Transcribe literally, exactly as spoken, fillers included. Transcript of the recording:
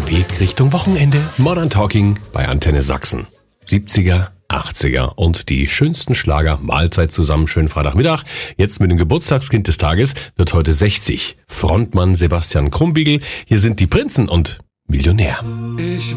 dem Weg Richtung Wochenende. Modern Talking bei Antenne Sachsen. siebziger, achtziger und die schönsten Schlager. Mahlzeit zusammen, schönen Freitagmittag. Jetzt mit dem Geburtstagskind des Tages, wird heute sechzig. Frontmann Sebastian Krumbiegel. Hier sind die Prinzen und Millionär. Ich